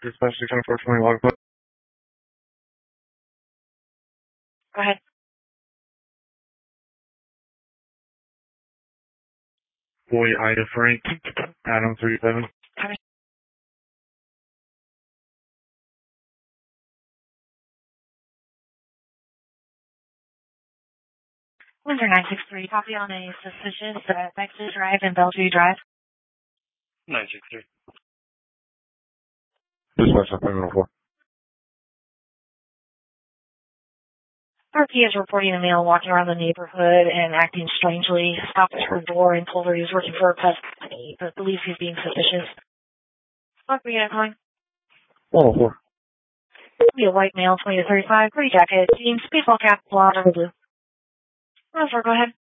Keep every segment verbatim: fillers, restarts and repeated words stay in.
Dispatch six four twenty log. Go ahead. Boy, Ida Frank, Adam three seven. Copy. Windsor nine six three, copy on a suspicious uh, Texas Drive and Bellevue Drive. nine six three. Dispatch seven four. R P is reporting a male walking around the neighborhood and acting strangely. Stopped at her door and told her he was working for a pest company, but believes he's being suspicious. What were you calling? one oh four. Be a white male, twenty to thirty-five, gray jacket, jeans, baseball cap, blonde, or blue. one oh four, go ahead.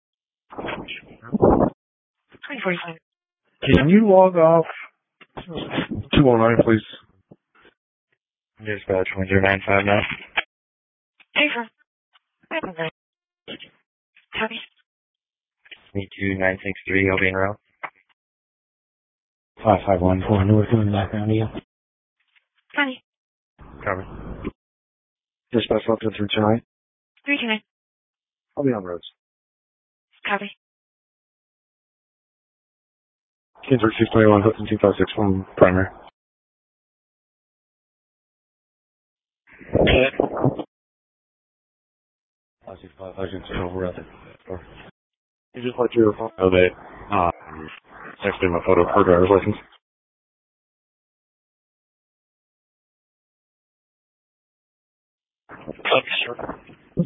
twenty forty-five. Can you log off two oh nine, please? Dispatch one zero nine five now. Hey, sir. Copy. Me two nine six three, Obion Road. five five one four North in the background of you. Copy. Copy. Dispatch one two three two nine. three two nine. I'll be on roads. Copy. King three six two one, Hudson two five six from primary. five six five, five six over out there. You just let your phone know that, um, texted my photo of her driver's license. Okay, sure.